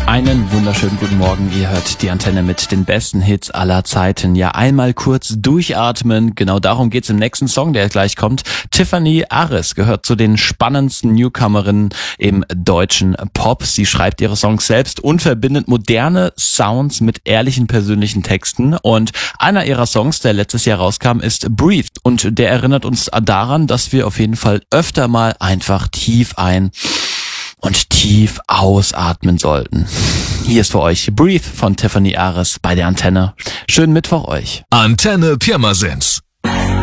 Einen wunderschönen guten Morgen, ihr hört die Antenne mit den besten Hits aller Zeiten. Ja, einmal kurz durchatmen, genau darum geht's im nächsten Song, der gleich kommt. Tiffany Ares gehört zu den spannendsten Newcomerinnen im deutschen Pop. Sie schreibt ihre Songs selbst und verbindet moderne Sounds mit ehrlichen persönlichen Texten. Und einer ihrer Songs, der letztes Jahr rauskam, ist Breathe. Und der erinnert uns daran, dass wir auf jeden Fall öfter mal einfach tief ein und tief ausatmen sollten. Hier ist für euch Breathe von Tiffany Ares bei der Antenne. Schönen Mittwoch euch. Antenne Pirmasens.